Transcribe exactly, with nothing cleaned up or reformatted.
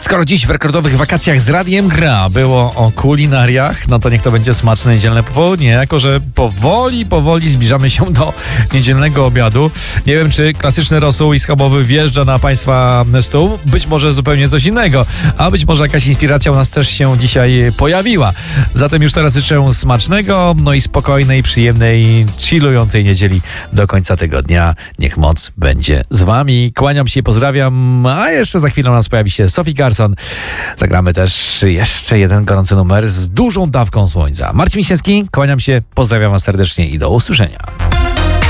Skoro dziś w rekordowych wakacjach z Radiem Gra było o kulinariach, no to niech to będzie smaczne niedzielne popołudnie, jako że powoli, powoli zbliżamy się do niedzielnego obiadu. Nie wiem, czy klasyczny rosół i schabowy wjeżdża na Państwa stół, być może zupełnie coś innego, a być może jakaś inspiracja u nas też się dzisiaj pojawiła. Zatem już teraz życzę smacznego, no i spokojnej, przyjemnej, chillującej niedzieli do końca tygodnia. Niech moc będzie z Wami. Kłaniam się, pozdrawiam, a jeszcze za chwilę u nas pojawi się Sophie Carson. Zagramy też jeszcze jeden gorący numer z dużą dawką słońca. Marcin Wiśniewski, kłaniam się, pozdrawiam Was serdecznie i do usłyszenia.